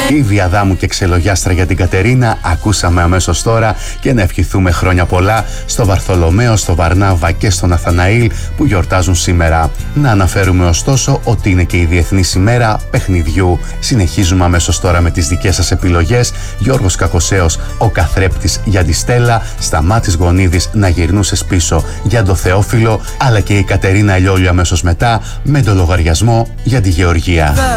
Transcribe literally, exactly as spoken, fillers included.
Ήδη Αδάμου και ξελογιάστρα για την Κατερίνα ακούσαμε αμέσως τώρα, και να ευχηθούμε χρόνια πολλά στο Βαρθολομαίο, στο Βαρνάβα και στον Αθαναήλ που γιορτάζουν σήμερα. Να αναφέρουμε ωστόσο ότι είναι και η Διεθνής ημέρα παιχνιδιού. Συνεχίζουμε αμέσως τώρα με τις δικές σας επιλογές. Γιώργος Κακοσέος, ο καθρέπτης για τη Στέλλα, Σταμάτης Γονίδης, να γυρνούσες πίσω για το Θεόφιλο, αλλά και η Κατερίνα Ελιόλου αμέσως μετά με το λογαριασμό για τη Γεωργία.